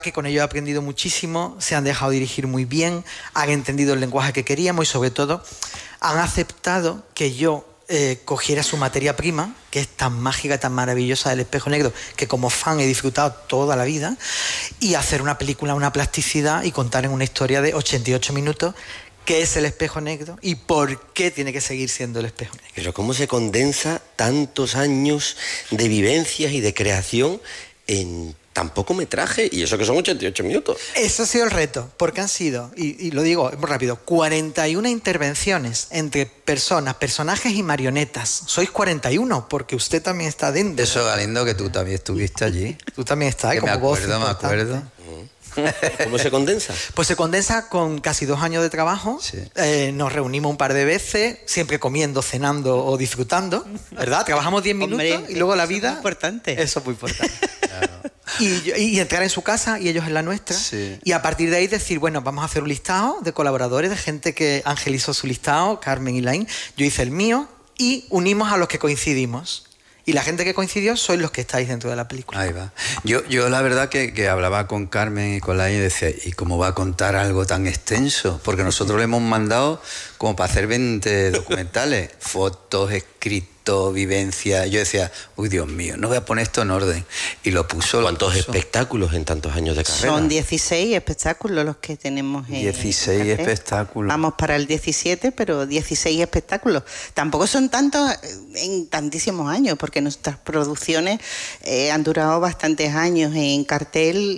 que con ello he aprendido muchísimo, se han dejado dirigir muy bien, han entendido el lenguaje que queríamos y sobre todo han aceptado que yo cogiera su materia prima, que es tan mágica, tan maravillosa del Espejo Negro, que como fan he disfrutado toda la vida, y hacer una película, una plasticidad y contar en una historia de 88 minutos qué es el Espejo Negro y por qué tiene que seguir siendo el Espejo Negro. Pero cómo se condensa tantos años de vivencias y de creación en tan poco metraje, y eso que son 88 minutos. Eso ha sido el reto, porque han sido, y lo digo muy rápido, 41 intervenciones entre personas, personajes y marionetas. Sois 41, porque usted también está dentro. Eso, Galindo, que tú también estuviste allí. Tú también estás, que como voz me acuerdo. ¿Cómo se condensa? Pues se condensa con casi 2 años de trabajo. Sí. Nos reunimos un par de veces, siempre comiendo, cenando o disfrutando, ¿verdad? Trabajamos 10 minutos. Hombre, y luego la eso vida... es muy importante. Eso es muy importante. Claro. Y entrar en su casa y ellos en la nuestra. Sí. Y a partir de ahí decir, bueno, vamos a hacer un listado de colaboradores, de gente que Ángel hizo su listado, Carmen y Laín, yo hice el mío, y unimos a los que coincidimos. Y la gente que coincidió sois los que estáis dentro de la película. Ahí va. Yo la verdad que hablaba con Carmen y con Laín y decía, ¿y cómo va a contar algo tan extenso? Porque nosotros le hemos mandado como para hacer 20 documentales, fotos, escritos, vivencia. Yo decía, uy, Dios mío, no voy a poner esto en orden. Y lo puso. ¿Cuántos espectáculos en tantos años de carrera? Son 16 espectáculos los que tenemos en 16 cartel. espectáculos. Vamos para el 17, pero 16 espectáculos. Tampoco son tantos en tantísimos años, porque nuestras producciones han durado bastantes años en cartel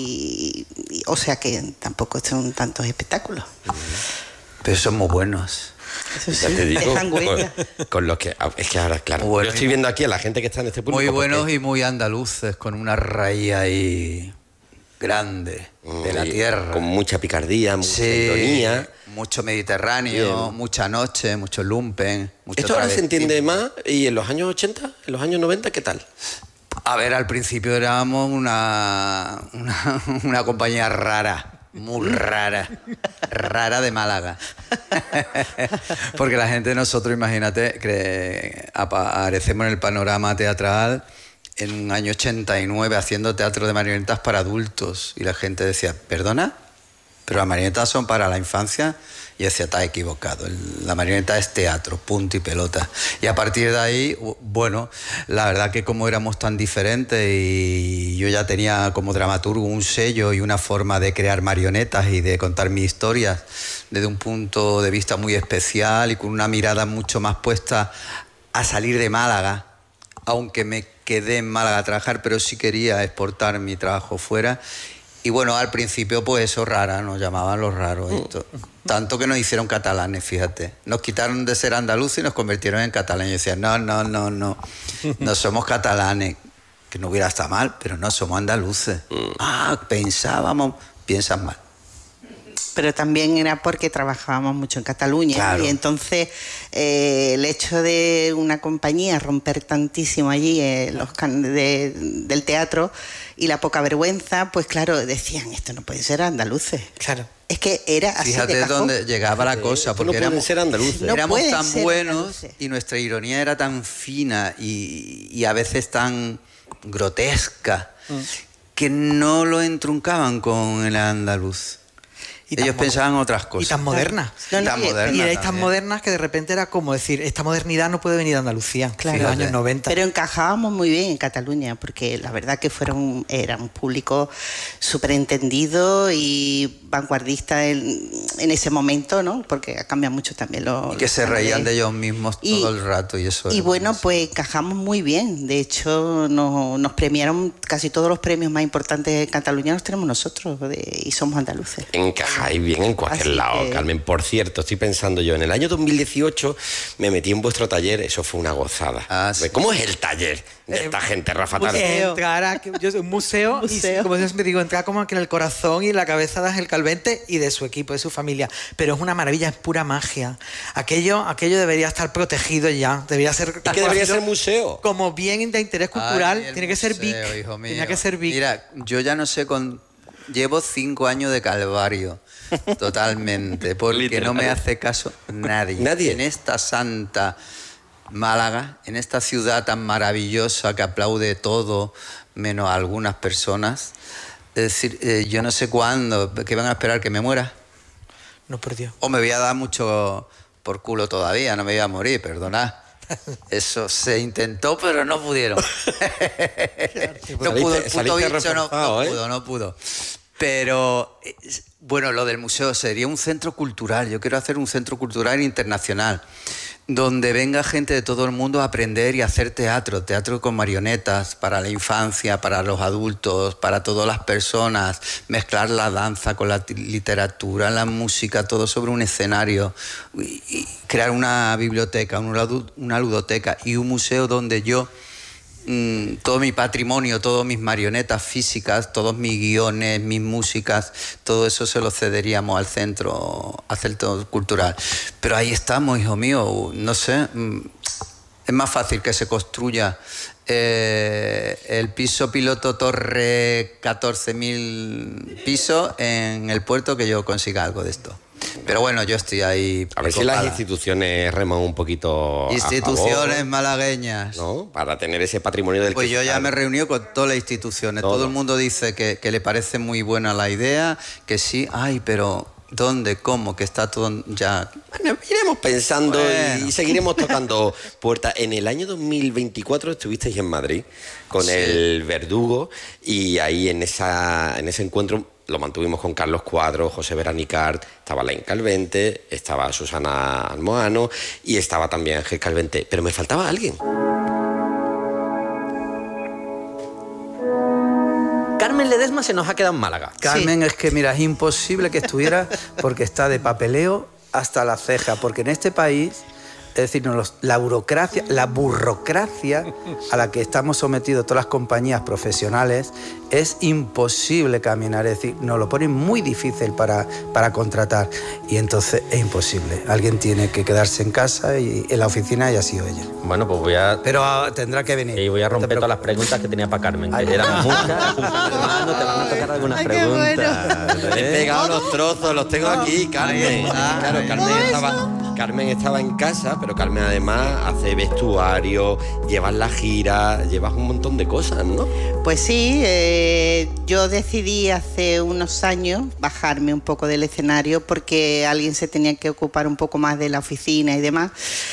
o sea que tampoco son tantos espectáculos. Pero son muy buenos. Eso sí, Ya te digo, dejan huella. con lo que... Es que ahora, claro, Bueno, yo estoy viendo aquí a la gente que está en este público. Muy buenos porque... y muy andaluces, con una raíz ahí grande de la tierra. Con mucha picardía, mucha Sí, ironía. mucho mediterráneo, Bien. mucha noche, mucho lumpen. Mucho Esto ahora se travesti. entiende más, y en los años 80, en los años 90, ¿qué tal? A ver, al principio éramos una compañía rara. Muy rara de Málaga. Porque la gente de nosotros, imagínate, aparecemos en el panorama teatral en un año 89 haciendo teatro de marionetas para adultos. Y la gente decía, ¿perdona? Pero las marionetas son para la infancia. Y decía, está equivocado, la marioneta es teatro, punto y pelota. Y a partir de ahí, bueno, la verdad que como éramos tan diferentes y yo ya tenía como dramaturgo un sello y una forma de crear marionetas y de contar mis historias desde un punto de vista muy especial y con una mirada mucho más puesta a salir de Málaga, aunque me quedé en Málaga a trabajar, pero sí quería exportar mi trabajo fuera. Y bueno, al principio pues eso, rara, nos llamaban los raros. Tanto que nos hicieron catalanes, fíjate. Nos quitaron de ser andaluces y nos convirtieron en catalanes. Y decían, no somos catalanes. Que no hubiera estado mal, pero no somos andaluces. Piensas mal. Pero también era porque trabajábamos mucho en Cataluña. Claro. Y entonces el hecho de una compañía romper tantísimo allí del teatro y la poca vergüenza, pues claro, decían, esto no puede ser andaluces. Claro. Es que era así. Fíjate de cajón. dónde llegaba la cosa, No porque pueden ser andaluces. No éramos pueden tan ser buenos andaluces. y nuestra ironía era tan fina y a veces tan grotesca que no lo entruncaban con el andaluz. Ellos pensaban otras cosas. Y tan modernas. No, Y tan modernas Y erais tan también. modernas que de repente era como decir, esta modernidad no puede venir de Andalucía, Claro. en los años Fíjate. 90. Pero encajábamos muy bien en Cataluña, porque la verdad que era un público súper entendido y vanguardista en ese momento, ¿no? Porque ha cambiado mucho también Y que se reían de ellos mismos todo el rato. Y eso Y era bueno, buenísimo. pues encajamos muy bien. De hecho, nos premiaron casi todos los premios más importantes de Cataluña, los tenemos nosotros y somos andaluces. Encajáis bien en cualquier Así lado, que- Carmen. Por cierto, estoy pensando yo, en el año 2018 me metí en vuestro taller, eso fue una gozada. Ah, sí. ¿Cómo es el taller de esta gente, Rafa Taro? museo. Entrar a un museo, Museo. y como yo siempre digo, entrar como que en el corazón y en la cabeza de Ángel Calvente y de su equipo, de su familia. Pero es una maravilla, es pura magia. Aquello debería estar protegido ya, debería ser... Es que debería ser museo. Como bien de interés cultural, Ay, el tiene que ser museo, BIC. hijo mío. Tiene que ser BIC. Mira, yo ya no sé, llevo 5 años de calvario, totalmente, porque no me hace caso nadie. Nadie. En esta santa Málaga, en esta ciudad tan maravillosa que aplaude todo, menos algunas personas, Es decir, yo no sé cuándo, que van a esperar que me muera. No, por Dios. O me voy a dar mucho por culo todavía, no me voy a morir, perdonad. Eso se intentó, pero no pudieron. No pudo, el puto bicho no pudo. Pero, bueno, lo del museo sería un centro cultural. Yo quiero hacer un centro cultural internacional, donde venga gente de todo el mundo a aprender y a hacer teatro con marionetas, para la infancia, para los adultos, para todas las personas, mezclar la danza con la literatura, la música, todo sobre un escenario, y crear una biblioteca, una ludoteca y un museo donde yo, todo mi patrimonio, todas mis marionetas físicas, todos mis guiones, mis músicas, todo eso se lo cederíamos al centro cultural. Pero ahí estamos, hijo mío, no sé, es más fácil que se construya el piso piloto torre 14.000 pisos en el puerto que yo consiga algo de esto. Pero bueno, yo estoy ahí. A ver si las instituciones reman un poquito. Instituciones a favor, malagueñas. ¿no? Para tener ese patrimonio del Pues yo ya me he reunido con todas las instituciones. Todo el mundo dice que le parece muy buena la idea, que sí. Ay, pero ¿dónde? ¿Cómo? Que está todo ya. Bueno, iremos pensando y seguiremos tocando puertas. En el año 2024 estuvisteis en Madrid con el Verdugo y ahí en ese encuentro lo mantuvimos con Carlos Cuadro, José Veranicart, estaba Laín Calvente, estaba Susana Almohano y estaba también Ángel Calvente. Pero me faltaba alguien. Carmen Ledesma se nos ha quedado en Málaga. Carmen, es que mira, es imposible que estuviera porque está de papeleo hasta la ceja, porque en este país, es decir, la burocracia a la que estamos sometidos todas las compañías profesionales, es imposible caminar, es decir, nos lo ponen muy difícil para contratar y entonces es imposible. Alguien tiene que quedarse en casa y en la oficina y ha sido ella. Bueno, pues voy a... Pero tendrá que venir. Y voy a romper todas las preguntas que tenía para Carmen, que eran muchas. Hermano, te van a tocar algunas preguntas. He pegado los trozos, los tengo aquí, Carmen. Claro, Carmen estaba en casa, pero Carmen además hace vestuario, llevas la gira, llevas un montón de cosas, ¿no? Pues sí, yo decidí hace unos años bajarme un poco del escenario porque alguien se tenía que ocupar un poco más de la oficina y demás.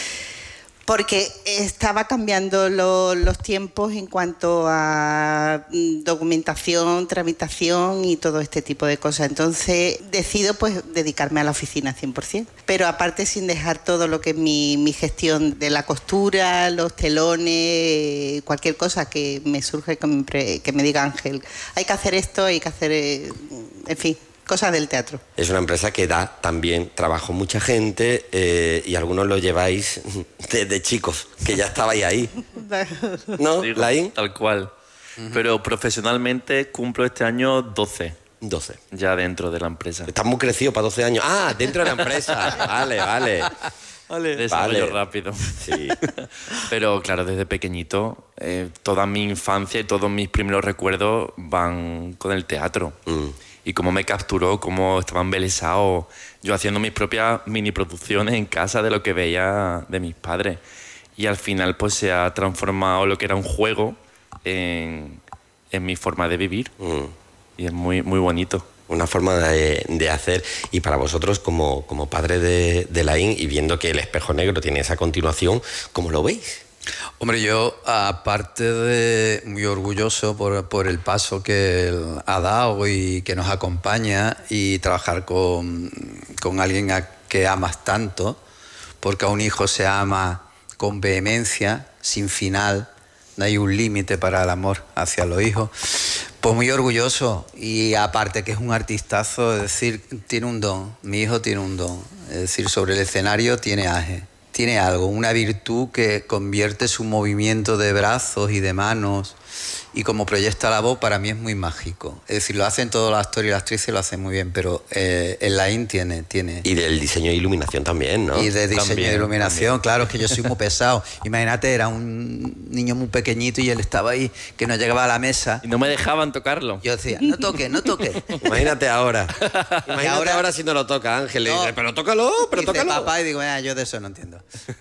Porque estaba cambiando los tiempos en cuanto a documentación, tramitación y todo este tipo de cosas. Entonces decido pues dedicarme a la oficina 100%. Pero aparte sin dejar todo lo que es mi gestión de la costura, los telones, cualquier cosa que me surge, que me diga Ángel, hay que hacer esto, hay que hacer, en fin. Cosas del teatro. Es una empresa que da también trabajo a mucha gente y algunos lo lleváis desde chicos, que ya estabais ahí. ¿No, sí, Laín? Tal cual. Pero profesionalmente cumplo este año 12. 12. Ya dentro de la empresa. Estás muy crecido para 12 años. Ah, dentro de la empresa. Vale. Desarrollo rápido. Sí. Pero claro, desde pequeñito, toda mi infancia y todos mis primeros recuerdos van con el teatro. Y cómo me capturó, cómo estaba embelesado, yo haciendo mis propias mini producciones en casa de lo que veía de mis padres. Y al final pues se ha transformado lo que era un juego en mi forma de vivir. Y es muy, muy bonito. Una forma de hacer. Y para vosotros, como padre de Laín, y viendo que El Espejo Negro tiene esa continuación, ¿cómo lo veis? Hombre, yo, aparte de muy orgulloso por el paso que él ha dado y que nos acompaña, y trabajar con alguien a que amas tanto, porque a un hijo se ama con vehemencia, sin final, no hay un límite para el amor hacia los hijos, pues muy orgulloso. Y aparte que es un artistazo, es decir, tiene un don, mi hijo tiene un don, es decir, sobre el escenario tiene algo, una virtud que convierte su movimiento de brazos y de manos, y como proyecta la voz, para mí es muy mágico. Es decir, lo hacen todos los actores y las actrices, lo hacen muy bien, pero el Laín tiene... Y del diseño de iluminación también, ¿no? Y de diseño También, de iluminación, claro, es que yo soy muy pesado. Imagínate, era un niño muy pequeñito y él estaba ahí, que no llegaba a la mesa. Y no me dejaban tocarlo. Yo decía, no toque. Imagínate ahora. Imagínate ahora si no lo toca Ángel. No. Y dice, pero tócalo. Dice papá, y digo, yo de eso no entiendo.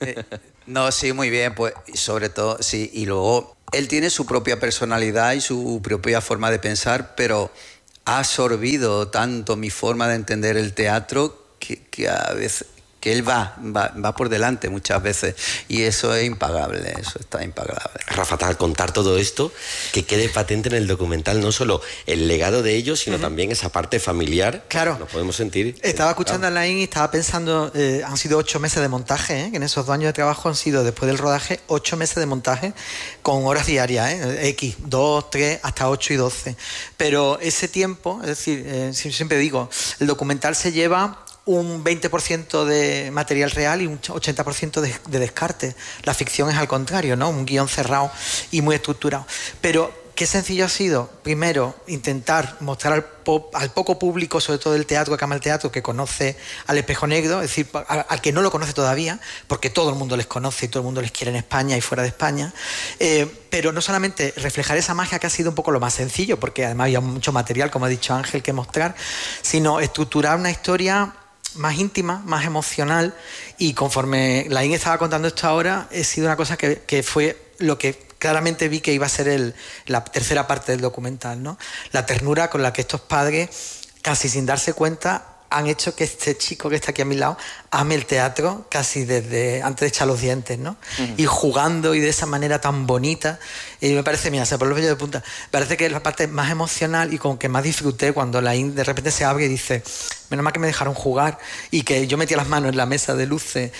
No, sí, muy bien, pues sobre todo, sí. Y luego, él tiene su propia personalidad y su propia forma de pensar, pero ha absorbido tanto mi forma de entender el teatro que a veces que él va por delante muchas veces, y eso es impagable, eso está impagable. Rafa, al contar todo esto, que quede patente en el documental no solo el legado de ellos, sino también esa parte familiar. Claro. Lo podemos sentir. Estaba escuchando a Laín y estaba pensando, han sido 8 meses de montaje, que en esos 2 años de trabajo han sido, después del rodaje, 8 meses de montaje con horas diarias, X, 2, 3, hasta 8 y 12. Pero ese tiempo, es decir, siempre digo, el documental se lleva un 20% de material real y un 80% de descarte. La ficción es al contrario, ¿no? Un guión cerrado y muy estructurado. Pero qué sencillo ha sido, primero, intentar mostrar al poco público, sobre todo del teatro, que ama el teatro, que conoce al Espejo Negro, es decir, al que no lo conoce todavía, porque todo el mundo les conoce y todo el mundo les quiere en España y fuera de España, pero no solamente reflejar esa magia, que ha sido un poco lo más sencillo, porque además había mucho material, como ha dicho Ángel, que mostrar, sino estructurar una historia más íntima, más emocional, y conforme Laín estaba contando esto ahora, ha sido una cosa que fue lo que claramente vi que iba a ser la tercera parte del documental, ¿no? La ternura con la que estos padres, casi sin darse cuenta, han hecho que este chico que está aquí a mi lado ame el teatro casi desde antes de echar los dientes, ¿no? Y jugando y de esa manera tan bonita. Y me parece, mira, se por los vellos de punta, parece que es la parte más emocional y con que más disfruté cuando Laín de repente se abre y dice: menos mal que me dejaron jugar, y que yo metía las manos en la mesa de luces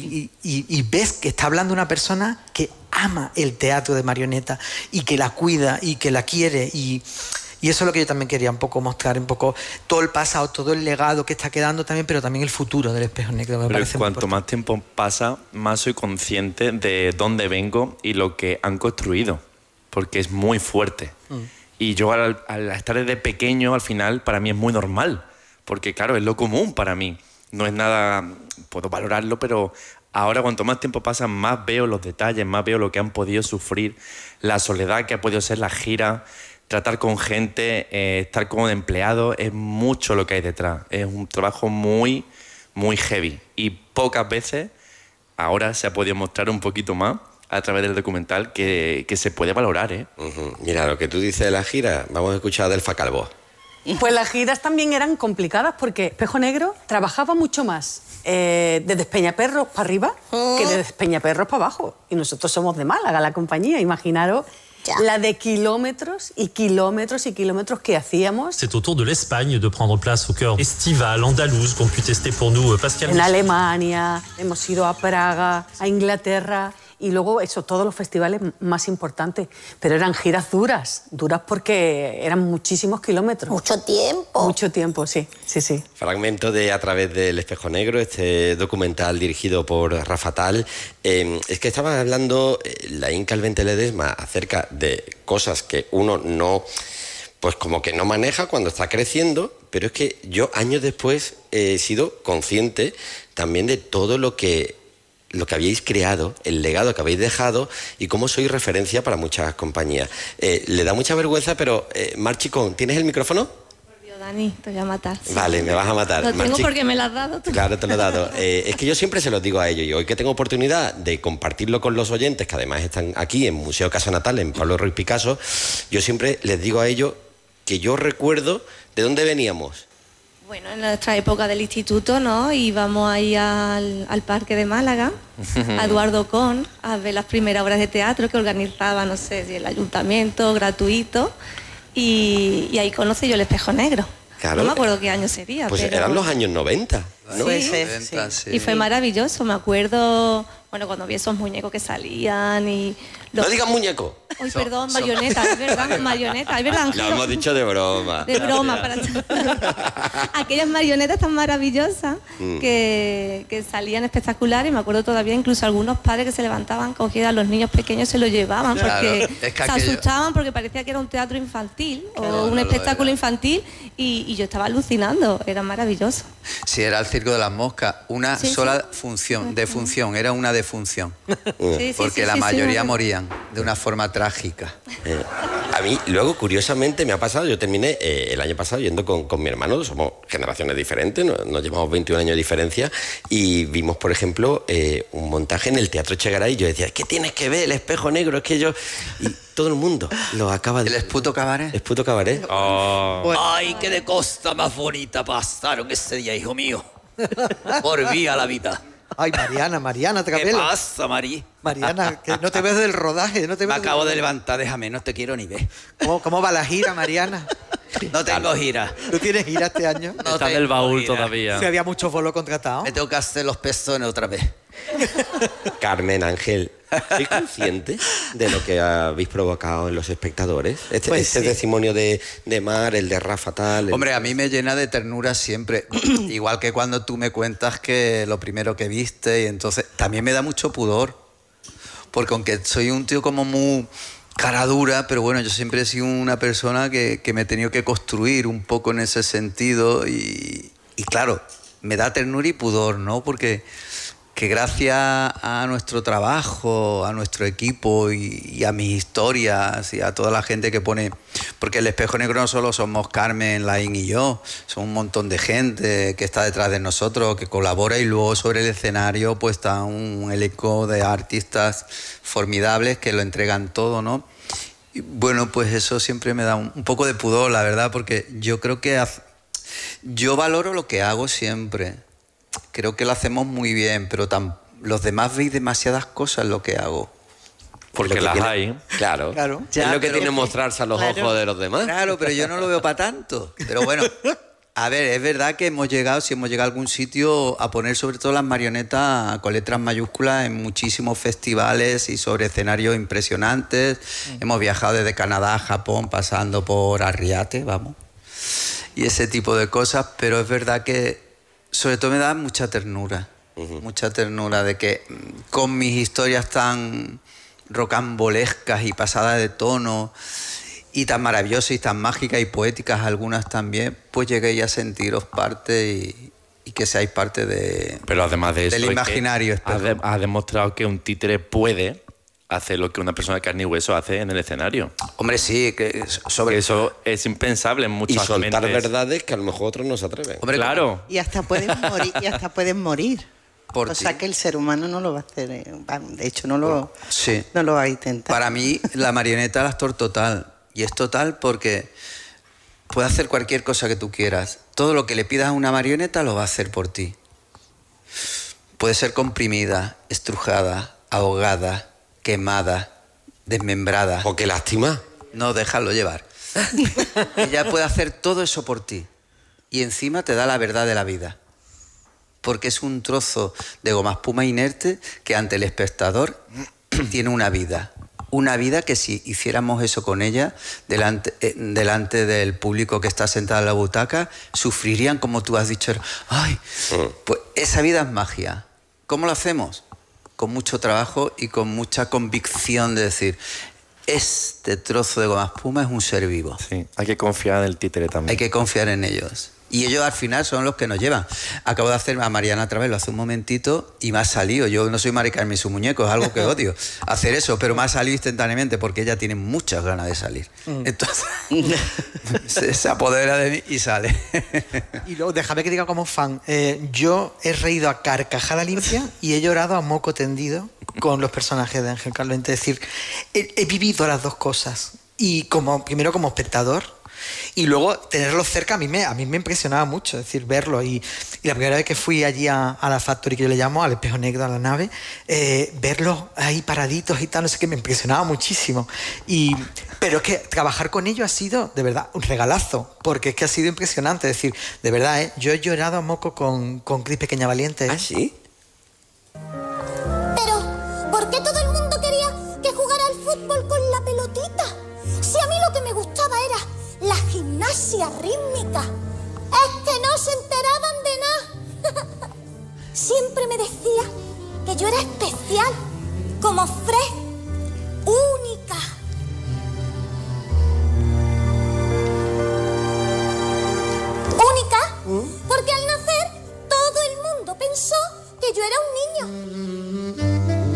y ves que está hablando una persona que ama el teatro de marioneta y que la cuida y que la quiere, y eso es lo que yo también quería un poco mostrar, un poco todo el pasado, todo el legado que está quedando también, pero también el futuro del Espejo Negro. Me parece cuanto más tiempo pasa, más soy consciente de dónde vengo y lo que han construido, porque es muy fuerte. Y yo al estar desde pequeño, al final, para mí es muy normal, porque claro, es lo común para mí. No es nada, puedo valorarlo, pero ahora cuanto más tiempo pasa, más veo los detalles, más veo lo que han podido sufrir, la soledad que ha podido ser la gira, tratar con gente, estar como empleado, es mucho lo que hay detrás. Es un trabajo muy, muy heavy. Y pocas veces ahora se ha podido mostrar un poquito más a través del documental que se puede valorar, ¿eh? Mira, lo que tú dices de la gira, vamos a escuchar a Delfa Calvo. Pues las giras también eran complicadas porque Espejo Negro trabajaba mucho más de Despeñaperros para arriba que de Despeñaperros para abajo. Y nosotros somos de Málaga, la compañía, imaginaros. Ya. La de kilómetros y kilómetros y kilómetros que hacíamos. C'est au tour de l'Espagne de prendre place au cœur estival, andalouse, qu'ont pu tester pour nous Pascal. En Alemania, hemos ido a Praga, a Inglaterra, y luego eso, todos los festivales más importantes. Pero eran giras duras porque eran muchísimos kilómetros. Mucho tiempo. Mucho tiempo, sí, sí, sí. Fragmento de A través del Espejo Negro, este documental dirigido por Rafa Tal. Es que estaba hablando Laín Calvente Ledesma acerca de cosas que uno no, pues como que no maneja cuando está creciendo, pero es que yo años después he sido consciente también de todo lo que habéis creado, el legado que habéis dejado y cómo sois referencia para muchas compañías. Le da mucha vergüenza, pero Mar Chicón, ¿tienes el micrófono? Por Dios, Dani, te voy a matar. Sí. Vale, me vas a matar. Lo tengo porque me lo has dado tú. Claro, te lo he dado. Es que yo siempre se los digo a ellos, y hoy que tengo oportunidad de compartirlo con los oyentes, que además están aquí en Museo Casa Natal, en Pablo Ruiz Picasso, yo siempre les digo a ellos que yo recuerdo de dónde veníamos. Bueno, en nuestra época del instituto, ¿no? Íbamos ahí al Parque de Málaga, a Eduardo Con, a ver las primeras obras de teatro que organizaba, no sé, si el ayuntamiento, gratuito, y ahí conocí yo el Espejo Negro. Claro. No me acuerdo qué año sería. Pues pero eran los años 90, ¿no? Sí. Y fue maravilloso, me acuerdo, bueno, cuando vi esos muñecos que salían y... No digas muñeco. Uy, perdón, marioneta, es verdad, marioneta, es verdad. Lo hemos dicho de broma. De broma, para aquellas marionetas tan maravillosas que salían espectaculares. Me acuerdo todavía incluso algunos padres que se levantaban, cogían a los niños pequeños y se los llevaban porque se asustaban porque parecía que era un teatro infantil o un espectáculo infantil y yo estaba alucinando, era maravilloso. Sí, era el Circo de las Moscas, una sola función, defunción, era una defunción. Porque la mayoría morían de una forma trágica. A mí, luego, curiosamente, me ha pasado, yo terminé el año pasado yendo con mi hermano, somos generaciones diferentes, nos llevamos 21 años de diferencia, y vimos, por ejemplo, un montaje en el Teatro Echegaray, y yo decía, es que tienes que ver el Espejo Negro, es que yo... Todo el mundo lo acaba de... ¿El Esputo Cabaret? Esputo Cabaret. Oh. ¡Ay, qué de costa más bonita pasaron ese día, hijo mío! Volví a la vida. Ay, Mariana, ¿Qué Trapelo. pasa, Marí? Mariana, que no te ves del rodaje. No te Me ves acabo de levantar, déjame, no te quiero ni ver. ¿Cómo va la gira, Mariana? No tengo gira. ¿Tú tienes gira este año? No Está en tengo el baúl gira. todavía. Si había muchos bolos contratados. Me tengo que hacer los pezones otra vez. Carmen Ángel, ¿sois consciente de lo que habéis provocado en los espectadores? Pues este sí. testimonio de Mar, el de Rafa tal... Hombre, a mí me llena de ternura siempre. Igual que cuando tú me cuentas que lo primero que viste, y entonces también me da mucho pudor. Porque aunque soy un tío como muy cara dura, pero bueno, yo siempre he sido una persona que me he tenido que construir un poco en ese sentido. Y claro, me da ternura y pudor, ¿no? Porque que gracias a nuestro trabajo, a nuestro equipo y a mis historias y a toda la gente que pone... Porque el Espejo Negro no solo somos Carmen, Laín y yo, son un montón de gente que está detrás de nosotros, que colabora, y luego sobre el escenario pues está un elenco de artistas formidables que lo entregan todo, ¿no? Y bueno, pues eso siempre me da un poco de pudor, la verdad, porque yo creo que... Yo valoro lo que hago siempre. Creo que lo hacemos muy bien, pero los demás veis demasiadas cosas en lo que hago. Porque las hay. Claro. Ya, es lo que pero- tiene mostrarse a los ojos de los demás. Claro, pero yo no lo veo para tanto. Pero bueno, a ver, es verdad que hemos llegado a algún sitio, a poner sobre todo las marionetas con letras mayúsculas en muchísimos festivales y sobre escenarios impresionantes. Hemos viajado desde Canadá a Japón, pasando por Arriate, vamos. Y ese tipo de cosas, pero es verdad que sobre todo me da mucha ternura. Mucha ternura de que con mis historias tan rocambolescas y pasadas de tono y tan maravillosas y tan mágicas y poéticas algunas también, pues lleguéis a sentiros parte y que seáis parte de, Pero además de eso, del es que imaginario. ha demostrado que un títere puede hacer lo que una persona de carne y hueso hace en el escenario. Hombre, sí, que Que eso es impensable en Y muchas soltar mentes. verdades que a lo mejor otros no se atreven. Hombre, Claro. Y hasta pueden morir. Por O ti. sea que el ser humano no lo va a hacer. De hecho, no lo Sí. va a intentar. Para mí, la marioneta es el actor total. Y es total porque puede hacer cualquier cosa que tú quieras. Todo lo que le pidas a una marioneta lo va a hacer por ti. Puede ser comprimida, estrujada, ahogada, quemada, desmembrada. O qué lástima. No, déjalo llevar. Ella puede hacer todo eso por ti. Y encima te da la verdad de la vida. Porque es un trozo de goma espuma inerte que ante el espectador tiene una vida. Una vida que si hiciéramos eso con ella, delante del público que está sentado en la butaca, sufrirían, como tú has dicho. ¡Ay! Pues esa vida es magia. ¿Cómo lo hacemos? Con mucho trabajo y con mucha convicción de decir, este trozo de goma espuma es un ser vivo. Sí, hay que confiar en el títere también. Hay que confiar en ellos. Y ellos al final son los que nos llevan. Acabo de hacer a Mariana Travelo hace un momentito y me ha salido. Yo no soy Mari Carmen y su muñeco, es algo que odio hacer eso, pero me ha salido instantáneamente porque ella tiene muchas ganas de salir. Entonces se apodera de mí y sale. Y luego, déjame que diga como fan, yo he reído a carcajada limpia y he llorado a moco tendido con los personajes de Ángel Carlos. Es decir, he vivido las dos cosas. Y primero como espectador, y luego tenerlo cerca a mí me impresionaba mucho, es decir, verlo. Y la primera vez que fui allí a la Factory, que yo le llamo, al Espejo Negro, a la nave, verlos ahí paraditos y tal, no sé qué, me impresionaba muchísimo. Pero es que trabajar con ellos ha sido, de verdad, un regalazo, porque es que ha sido impresionante. Es decir, de verdad, yo he llorado a moco con Cris Pequeña Valiente. ¿Ah, sí? Pero, ¿por qué todo el mundo quería que jugara al fútbol con la pelotita? Si a mí lo que me gustaba era la gimnasia rítmica. Es que no se enteraban de nada. Siempre me decía que yo era especial, como Fred, única. Única, porque al nacer todo el mundo pensó que yo era un niño.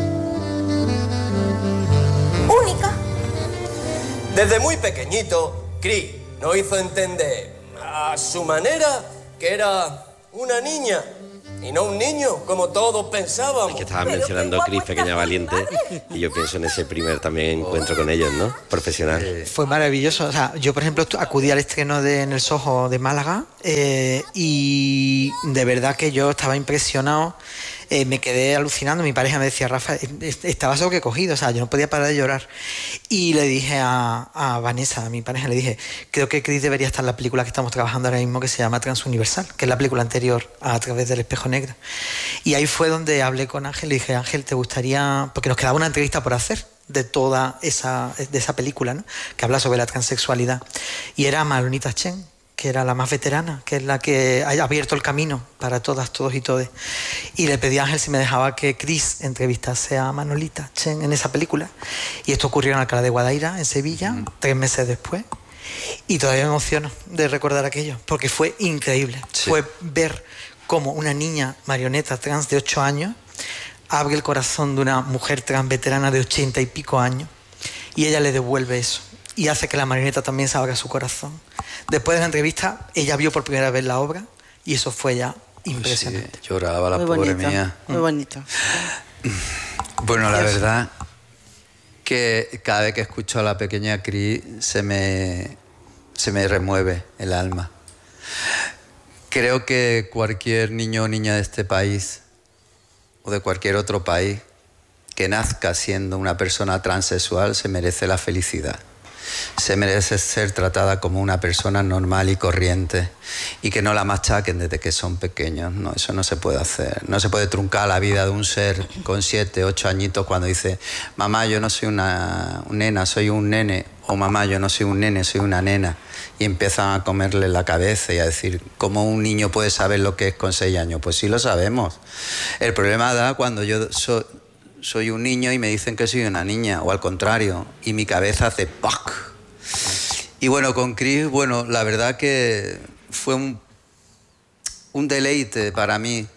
Única. Desde muy pequeñito, Cris nos hizo entender a su manera que era una niña. Y no un niño, como todos pensábamos. Es que estabas mencionando Cris Pequeña Valiente y yo pienso en ese primer también encuentro con ellos, ¿no? Profesional. Fue maravilloso. O sea, yo, por ejemplo, acudí al estreno en el Soho de Málaga y de verdad que yo estaba impresionado. Me quedé alucinando. Mi pareja me decía, Rafa, estaba sobrecogido, o sea, yo no podía parar de llorar. Y le dije a Vanessa, a mi pareja, le dije, creo que Cris debería estar en la película que estamos trabajando ahora mismo, que se llama Transuniversal, que es la película anterior a Través del Espejo Negro. Y ahí fue donde hablé con Ángel, le dije, Ángel, ¿te gustaría...? Porque nos quedaba una entrevista por hacer de toda esa película, ¿no? Que habla sobre la transexualidad. Y era Manolita Chen, que era la más veterana, que es la que ha abierto el camino para todas, todos y todes. Y le pedí a Ángel si me dejaba que Cris entrevistase a Manolita Chen en esa película. Y esto ocurrió en Alcalá de Guadaira, en Sevilla, 3 meses después. Y todavía me emociono de recordar aquello, porque fue increíble. Sí. Fue ver cómo una niña marioneta trans de 8 años abre el corazón de una mujer trans veterana de 80 y pico años y ella le devuelve eso. Y hace que la marioneta también se abra su corazón. Después de la entrevista, ella vio por primera vez la obra y eso fue ya impresionante. Sí, lloraba la pobre mía. Muy bonito. Bueno, la verdad que cada vez que escucho a la pequeña Cris se me remueve el alma. Creo que cualquier niño o niña de este país o de cualquier otro país que nazca siendo una persona transexual se merece la felicidad. Se merece ser tratada como una persona normal y corriente y que no la machaquen desde que son pequeños. No, eso no se puede hacer. No se puede truncar la vida de un ser con 7, 8 añitos cuando dice mamá, yo no soy una nena, soy un nene, o mamá, yo no soy un nene, soy una nena, y empiezan a comerle la cabeza y a decir ¿cómo un niño puede saber lo que es con 6 años? Pues sí lo sabemos. El problema da cuando yo soy un niño y me dicen que soy una niña, o al contrario, y mi cabeza hace ¡pac! Y bueno, con Cris, bueno, la verdad que fue un deleite para mí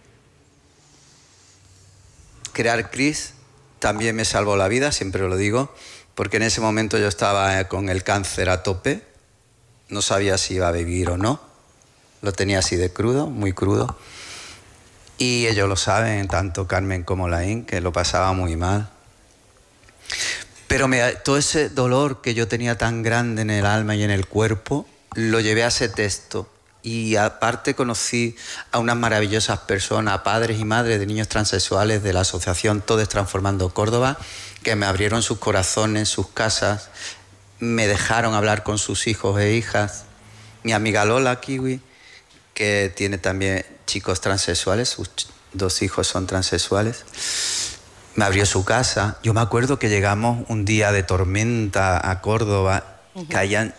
crear Cris. También me salvó la vida, siempre lo digo, porque en ese momento yo estaba con el cáncer a tope, no sabía si iba a vivir o no, lo tenía así de crudo, muy crudo. Y ellos lo saben, tanto Carmen como Laín, que lo pasaba muy mal. Pero todo ese dolor que yo tenía tan grande en el alma y en el cuerpo, lo llevé a ese texto. Y aparte conocí a unas maravillosas personas, padres y madres de niños transexuales de la asociación Todes Transformando Córdoba, que me abrieron sus corazones, sus casas, me dejaron hablar con sus hijos e hijas. Mi amiga Lola Kiwi, que tiene también chicos transexuales, sus 2 hijos son transexuales, me abrió su casa. Yo me acuerdo que llegamos un día de tormenta a Córdoba, caían,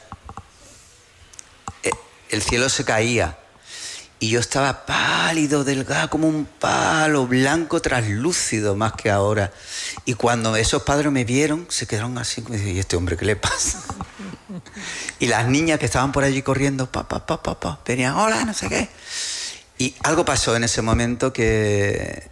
el cielo se caía y yo estaba pálido, delgado, como un palo, blanco, traslúcido más que ahora. Y cuando esos padres me vieron, se quedaron así, como dicen, ¿y este hombre qué le pasa? Y las niñas que estaban por allí corriendo, venían, hola, no sé qué. Y algo pasó en ese momento que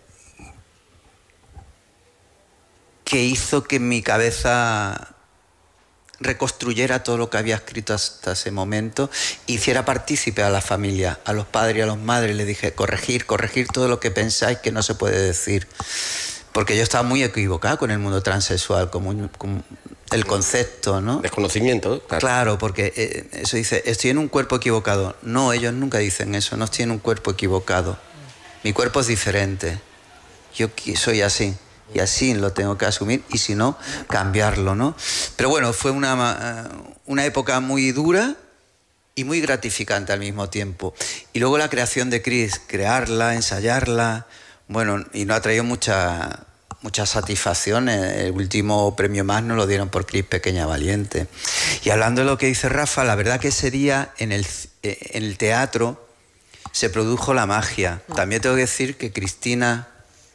hizo que mi cabeza reconstruyera todo lo que había escrito hasta ese momento, hiciera partícipe a la familia, a los padres y a las madres. Le dije, corregir todo lo que pensáis que no se puede decir. Porque yo estaba muy equivocado con el mundo transexual, como el concepto, ¿no? Desconocimiento, claro. Claro, porque eso dice, estoy en un cuerpo equivocado. No, ellos nunca dicen eso, no estoy en un cuerpo equivocado. Mi cuerpo es diferente. Yo soy así. Y así lo tengo que asumir, y si no, cambiarlo, ¿no? Pero bueno, fue una época muy dura y muy gratificante al mismo tiempo. Y luego la creación de Cris, crearla, ensayarla, bueno, y nos ha traído muchas satisfacciones. El último premio más nos lo dieron por Cris Pequeña Valiente. Y hablando de lo que dice Rafa, la verdad que ese día en el teatro se produjo la magia. También tengo que decir que Cristina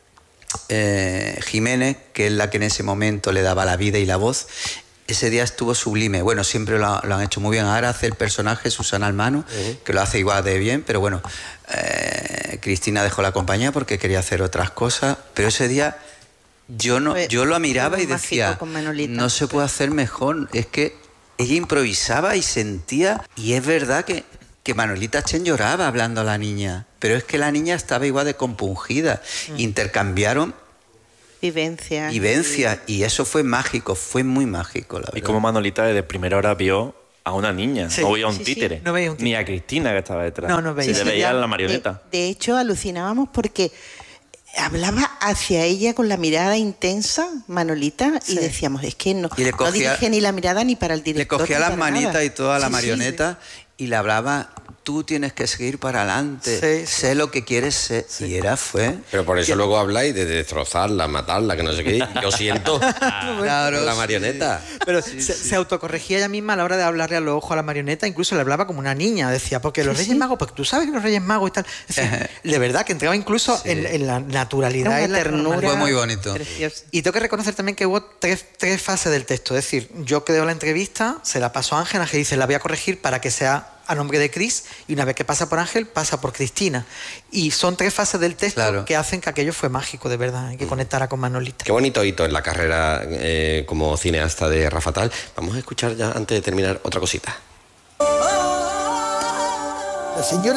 Jiménez, que es la que en ese momento le daba la vida y la voz, ese día estuvo sublime. Bueno, siempre lo han hecho muy bien. Ahora hace el personaje Susana Almano, que lo hace igual de bien, pero bueno, Cristina dejó la compañía porque quería hacer otras cosas, pero ese día yo lo miraba y decía, no se puede hacer mejor. Es que ella improvisaba y sentía, y es verdad que Manolita Chen lloraba hablando a la niña. pero es que la niña estaba igual de compungida. Intercambiaron vivencias. Y eso fue mágico, fue muy mágico, la verdad. Y como Manolita desde primera hora vio a una niña, no veía un títere. No veía un títere. Ni a Cristina que estaba detrás. No veía. Se le veía la marioneta. De hecho, alucinábamos porque hablaba hacia ella con la mirada intensa, Manolita, y decíamos, es que no dirige ni la mirada ni para el director. Le cogía las manitas nada. y toda la marioneta y le hablaba, tú tienes que seguir para adelante, sé lo que quieres ser. Y fue... Pero por eso luego habláis de destrozarla, matarla, que no sé qué. Yo siento claro, la marioneta. Pero se autocorregía ella misma a la hora de hablarle a los ojos a la marioneta, incluso le hablaba como una niña, decía, porque los Reyes Magos, porque tú sabes que los Reyes Magos y tal. Es decir, de verdad que entraba incluso en la naturalidad, en la ternura. Fue muy bonito. Y tengo que reconocer también que hubo tres fases del texto. Es decir, yo creo la entrevista, se la pasó a Ángel dice, la voy a corregir para que sea a nombre de Cris, y una vez que pasa por Ángel, pasa por Cristina. Y son tres fases del texto que hacen que aquello fue mágico, de verdad, que conectara con Manolita. Qué bonito hito en la carrera como cineasta de Rafa Tal. Vamos a escuchar ya, antes de terminar, otra cosita. La señora